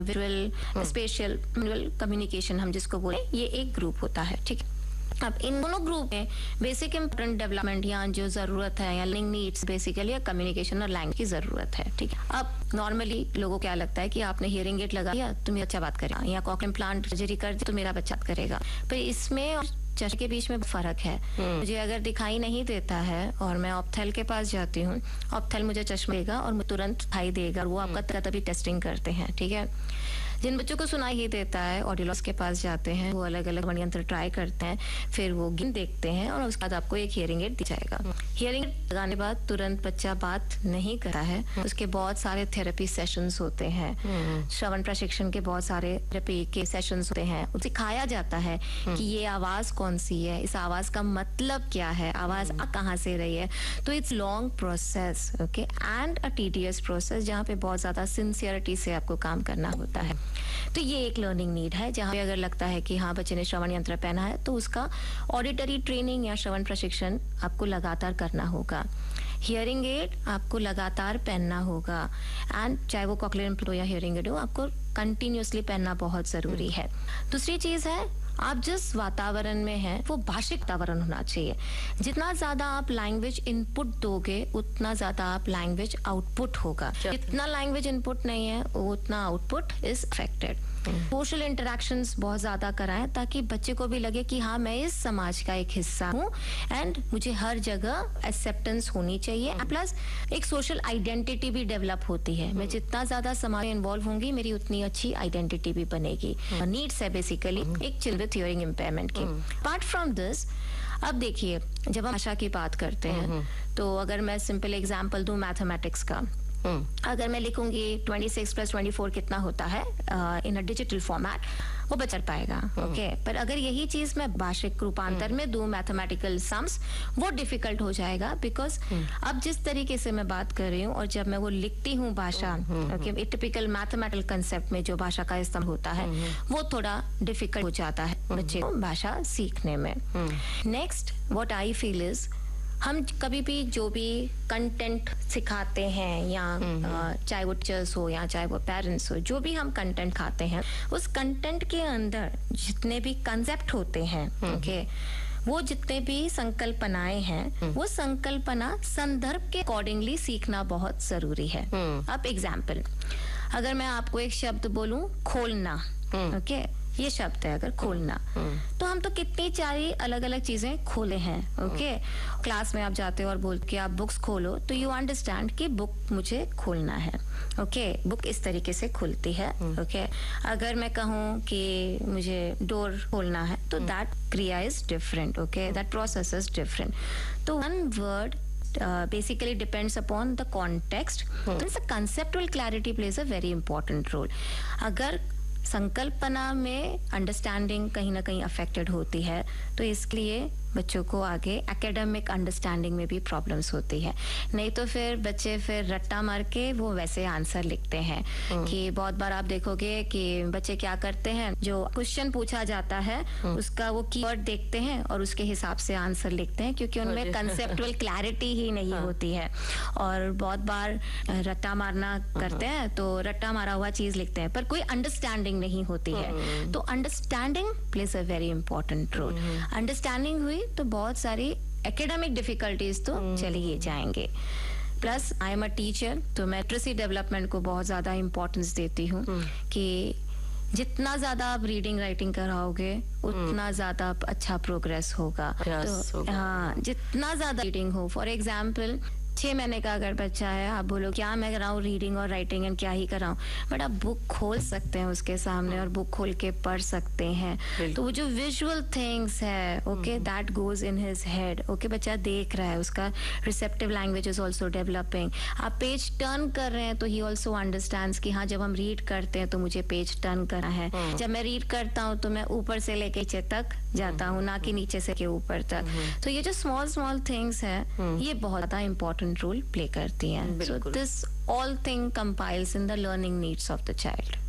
Visual, special, communication हम जिसको बोले, ये एक ग्रुप होता है, ठीक है। अब इन दोनों ग्रुप में बेसिक इम्पोर्टेंट डेवलपमेंट या जो जरूरत है या लर्निंग नीड्स बेसिकली कम्युनिकेशन और लैंग्वेज की जरूरत है, ठीक है। अब नॉर्मली लोगों को क्या लगता है कि आपने हियरिंग एड लगाया तो मेरा बच्चा बात करेगा, या कॉक्लियर इम्प्लांट सर्जरी कर दी तो मेरा बच्चा बात करेगा, पर इसमें और चश्मे के बीच में फर्क है। मुझे अगर दिखाई नहीं देता है और मैं ऑप्थेल के पास जाती हूँ, ऑप्थेल मुझे चश्मा देगा और मुझे तुरंत दिखाई देगा, और वो आपका तभी टेस्टिंग करते हैं, ठीक है। जिन बच्चों को सुनाई ही देता है, ऑडियोलॉजिस्ट के पास जाते हैं, वो अलग अलग यंत्र ट्राई करते हैं, फिर वो गिन देखते हैं और उसके बाद आपको एक हियरिंग एड दी जाएगा। हियरिंग एड लगाने के बाद तुरंत बच्चा बात नहीं करता है, उसके बहुत सारे थेरेपी सेशंस होते हैं, श्रवण प्रशिक्षण के बहुत सारे थेरेपी के सेशंस होते हैं, उसे सिखाया जाता है कि ये आवाज कौन सी है, इस आवाज का मतलब क्या है, आवाज कहाँ से रही है। तो it's long process, okay, and a tedious process, जहाँ पे बहुत ज्यादा सिंसियरिटी से आपको काम करना होता है। तो ये एक लर्निंग नीड है, जहाँ पे अगर लगता है कि हाँ बच्चे ने श्रवण यंत्र पहना है तो उसका ऑडिटरी ट्रेनिंग या श्रवण प्रशिक्षण आपको लगातार करना होगा। हियरिंग एड आपको लगातार पहनना होगा, एंड चाहे वो कॉक्लियर इम्प्लांट या हियरिंग एड हो, आपको कंटिन्यूसली पहनना बहुत जरूरी है। दूसरी चीज है, आप जिस वातावरण में हैं वो भाषिक वातावरण होना चाहिए। जितना ज्यादा आप लैंग्वेज इनपुट दोगे उतना ज्यादा आप लैंग्वेज आउटपुट होगा। जितना लैंग्वेज इनपुट नहीं है उतना output is affected. Social interactions बहुत ज्यादा कराएं ताकि बच्चे को भी लगे कि हाँ मैं इस समाज का एक हिस्सा हूँ, एंड मुझे हर जगह एक्सेप्टेंस होनी चाहिए। प्लस एक सोशल आइडेंटिटी भी डेवलप होती है। मैं जितना ज्यादा समाज में इन्वॉल्व होंगी मेरी उतनी अच्छी आइडेंटिटी भी बनेगी। नीड्स है बेसिकली एक चिल्ड्रन विद हियरिंग इम्पेयरमेंट की। अपार्ट फ्रॉम दिस, अब देखिए जब हम भाषा की बात करते हैं तो अगर मैं सिंपल एग्जांपल दूं मैथमेटिक्स का, अगर मैं लिखूंगी 26 + 24 कितना होता है इन अ डिजिटल फॉर्मेट, वो बच पाएगा, ओके। पर अगर यही चीज मैं भाषिक रूपांतर में दूं मैथमेटिकल सम्स, वो डिफिकल्ट हो जाएगा, बिकॉज अब जिस तरीके से मैं बात कर रही हूँ और जब मैं वो लिखती हूँ भाषा, ओके, टिपिकल मैथमेटिकल कंसेप्ट में जो भाषा का इस्तेमाल होता है वो थोड़ा डिफिकल्ट हो जाता है बच्चे को भाषा सीखने में। Next what I feel is, हम कभी भी जो भी कंटेंट सिखाते हैं या चाहे वो टीचर्स हो या चाहे वो पेरेंट्स हो, जो भी हम कंटेंट खाते हैं उस कंटेंट के अंदर जितने भी कंसेप्ट होते हैं, ओके, वो जितने भी संकल्पनाएं हैं वो संकल्पना संदर्भ के अकॉर्डिंगली सीखना बहुत जरूरी है। अब एग्जाम्पल, अगर मैं आपको एक शब्द बोलूं खोलना, ओके, ये शब्द है अगर खोलना, तो हम तो कितनी सारी अलग अलग चीजें खोले हैं, ओके। क्लास में आप जाते हो और बोलते कि आप बुक्स खोलो, तो यू अंडरस्टैंड कि बुक मुझे खोलना है, ओके, बुक इस तरीके से खुलती है, ओके। अगर मैं कहूँ कि मुझे डोर खोलना है तो दैट क्रिया is different, okay, that process is different. तो one word basically depends upon the context. The conceptual clarity plays a very important role. अगर संकल्पना में अंडरस्टैंडिंग कहीं ना कहीं अफेक्टेड होती है तो इसलिए बच्चों को आगे एकेडमिक अंडरस्टैंडिंग में भी प्रॉब्लम्स होती है। नहीं तो फिर बच्चे फिर रट्टा मार के वो वैसे आंसर लिखते हैं कि बहुत बार आप देखोगे कि बच्चे क्या करते हैं, जो क्वेश्चन पूछा जाता है उसका वो कीवर्ड देखते हैं और उसके हिसाब से आंसर लिखते हैं, क्योंकि उनमें कंसेप्चुअल क्लैरिटी ही नहीं होती है। और बहुत बार रट्टा मारना करते हैं तो रट्टा मारा हुआ चीज लिखते हैं पर कोई अंडरस्टैंडिंग नहीं होती है। तो understanding plays a very important role. Understanding हुई तो बहुत सारी एकेडमिक डिफिकल्टीज तो चली ही जाएंगे। Plus I am a teacher, तो मैं लिटरेसी डेवलपमेंट को बहुत ज्यादा इंपॉर्टेंस देती हूँ कि जितना ज्यादा आप रीडिंग राइटिंग कराओगे उतना ज्यादा अच्छा प्रोग्रेस होगा। तो हाँ, जितना ज्यादा रीडिंग हो, फॉर एग्जाम्पल 6 महीने का अगर बच्चा है, आप बोलो क्या मैं कराऊं रीडिंग और राइटिंग एंड क्या ही कराऊं, बट आप बुक खोल सकते हैं उसके सामने और बुक खोल के पढ़ सकते हैं। तो वो जो विजुअल थिंग्स है, okay, that goes in his head, okay, बच्चा देख रहा है, उसका receptive language is also developing. आप पेज टर्न कर रहे हैं तो ही ऑल्सो अंडरस्टैंड्स कि हाँ जब हम रीड करते हैं तो मुझे पेज टर्न करना है। जब मैं रीड करता हूँ तो मैं ऊपर से लेके नीचे तक जाता हूँ, ना कि नीचे से के ऊपर तक। तो ये जो स्मॉल स्मॉल थिंग्स है ये बहुत ज्यादा इंपॉर्टेंट रोल प्ले करती हैं। So this all thing compiles in the learning needs of the child.